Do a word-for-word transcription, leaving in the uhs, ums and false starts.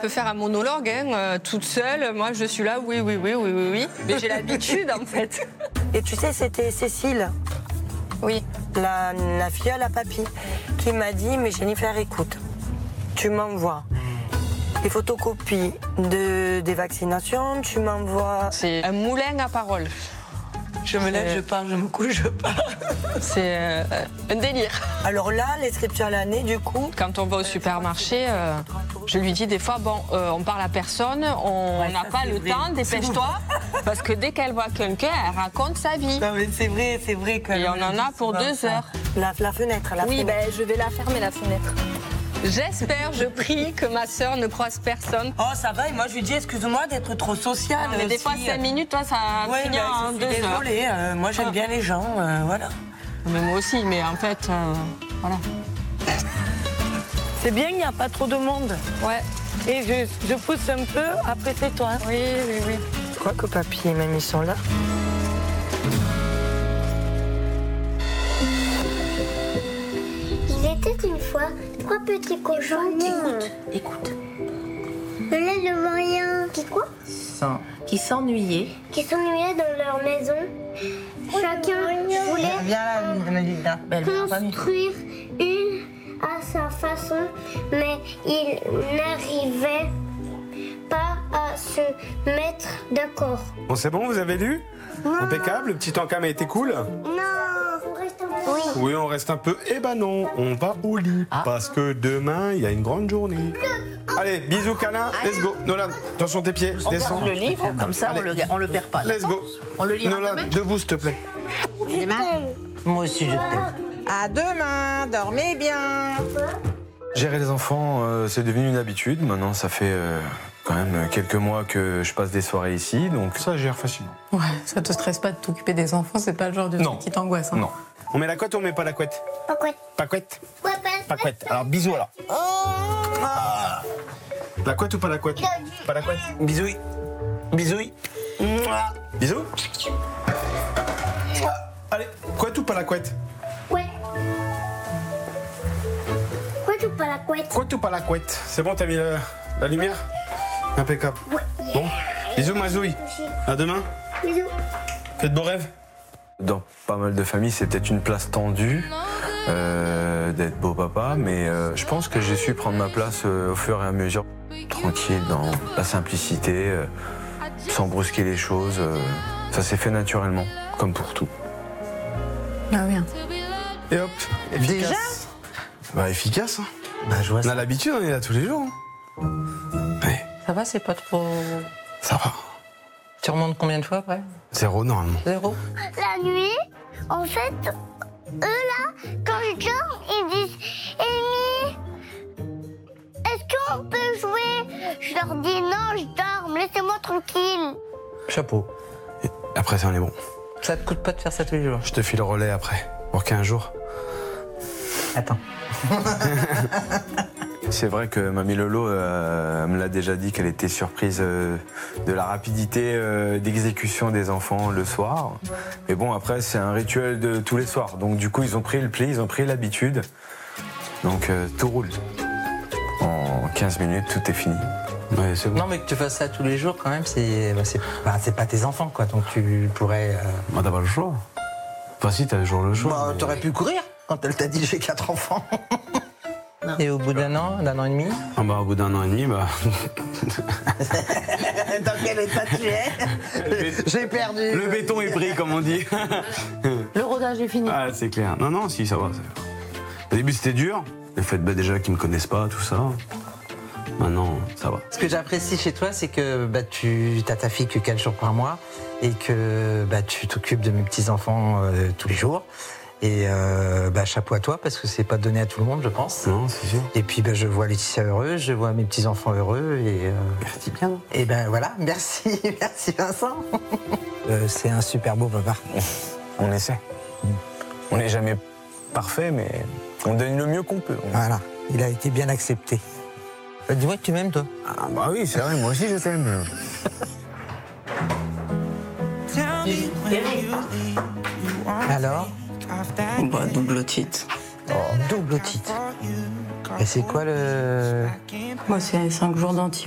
peut faire un monologue, hein, euh, toute seule. Moi, je suis là, oui, oui, oui, oui, oui, oui. Mais j'ai l'habitude, en fait. Et tu sais, c'était Cécile, Oui. la, la fille à la papy, qui m'a dit, mais Jennifer, écoute, tu m'envoies les photocopies de, des vaccinations, tu m'envoies... C'est un moulin à parole. Je me lève, je pars, je me couche, je pars. C'est euh, un délire. Alors là, l'inscription à l'année, du coup... Quand on va au supermarché, euh, je lui dis des fois, bon, euh, on parle à personne, on Ouais, n'a ça, pas c'est le vrai. temps, dépêche-toi. Parce que dès qu'elle voit quelqu'un, elle raconte sa vie. Non mais c'est vrai, c'est vrai que... Et on en a pour deux ça. heures. La, la fenêtre, la Oui, fenêtre. ben, je vais la fermer, la fenêtre. J'espère, je prie que ma sœur ne croise personne. Oh, ça va, et moi je lui dis, excuse-moi d'être trop sociale. Mais des aussi. fois, cinq minutes, toi, ça Ouais, finit ben, en je deux suis heures. désolée, euh, moi j'aime Ah. bien les gens, euh, voilà. Mais moi aussi, mais en fait, euh, voilà. C'est bien, il n'y a pas trop de monde. Ouais. Et je, je pousse un peu, après c'est toi. Oui, oui, oui. Je crois que papy et mamie sont là. Il était une fois trois petits cochons. Écoute, écoute. Le lait de moyen. Qui quoi? Sans- Qui s'ennuyait. Qui s'ennuyaient dans leur maison. Chacun voulait Viens là, belle famille. construire une à sa façon, mais ils n'arrivaient pas à se mettre d'accord. Bon, c'est bon, vous avez lu? Impeccable, le petit encam a été cool? Non, on reste un peu. Oui. Oui, on reste un peu. Eh ben non, on va au lit. Parce que demain, il y a une grande journée. Allez, bisous câlin, let's go. Nolan, attention tes pieds, On descends. garde le livre, comme ça on Allez. le, on le perd pas. Let's go. On le lira Nolan, demain. debout s'il te plaît. Moi aussi je t'aime. À demain, dormez bien. Gérer les enfants, euh, c'est devenu une habitude. Maintenant, ça fait euh, quand même quelques mois que je passe des soirées ici, donc Ça gère facilement. Ouais, ça te stresse pas de t'occuper des enfants, c'est pas le genre de Non. truc qui t'angoisse. Hein. non. On met la couette ou on met pas la couette? Pas quoi? Pas couette? Ouais, pas. Pas couette. Alors bisous alors. Ah. La couette ou pas la couette? Pas la couette. Bisous. Bisous. Mouah. Bisous. Allez, couette ou pas la couette? Ouais. Quoi, tu pas la couette? Couette ou pas la couette? C'est bon, t'as mis la, la lumière? Impeccable. Bon, bisous Mazouille. À demain. Bisous. Faites beaux rêves. dans pas mal de familles, c'est peut-être une place tendue euh, d'être beau papa, mais euh, je pense que j'ai su prendre ma place euh, au fur et à mesure, tranquille, dans la simplicité, euh, sans brusquer les choses. euh, ça s'est fait naturellement, comme pour tout. Ah oui. Et hop, efficace. Déjà Bah efficace, hein. Bah, je vois On ça. a l'habitude, on est là tous les jours. hein. Ouais, Ça va, c'est pas trop. ça va. Tu remontes combien de fois après? Zéro normalement. Zéro? La nuit, en fait, eux là, quand je dors, ils disent Amy, est-ce qu'on peut jouer? Je leur dis non, je dors, laissez-moi tranquille. Chapeau. Et après ça on est bon. Ça te coûte pas de faire ça tous les jours? Je te file le relais après, pour quinze jours. Attends. C'est vrai que Mamie Lolo euh, me l'a déjà dit qu'elle était surprise euh, de la rapidité euh, d'exécution des enfants le soir. Mais bon, après, c'est un rituel de tous les soirs. Donc du coup, ils ont pris le pli, ils ont pris l'habitude. Donc euh, tout roule. En quinze minutes, tout est fini. Ouais, c'est bon. Non, mais que tu fasses ça tous les jours, quand même, c'est bah, c'est bah, c'est pas tes enfants, quoi. Donc tu pourrais. euh, Bah t'as pas le choix. Enfin si, t'as toujours le choix. Bah, mais- t'aurais pu courir quand elle t'a dit j'ai quatre enfants. Et au bout d'un an, d'un an et demi? Ah bah au bout d'un an et demi, bah... Dans quel état tu es? J'ai perdu. Le béton est pris, comme on dit. Le rodage est fini. Ah, c'est clair. Non, non, si, ça va. ça va. Au début, c'était dur. Le fait bah, déjà qu'ils me connaissent pas, tout ça. Maintenant, ça va. Ce que j'apprécie chez toi, c'est que bah, tu as ta fille que quatre jours par mois et que bah, tu t'occupes de mes petits-enfants euh, tous les jours. Et euh, bah, chapeau à toi, parce que c'est pas donné à tout le monde, je pense. Non, c'est sûr. Et puis bah, je vois Laetitia heureuse, je vois mes petits-enfants heureux. Et, euh, Merci bien. et ben voilà, merci, merci Vincent. Euh, c'est un super beau papa. On essaie. On n'est jamais parfait, mais on donne le mieux qu'on peut. Voilà, il a été bien accepté. Euh, Dis-moi que tu m'aimes, toi. Ah bah oui, c'est vrai, moi aussi je t'aime. Alors, Bah, double titre. double titre. Et c'est quoi le... Moi, c'est cinq jours d'anti.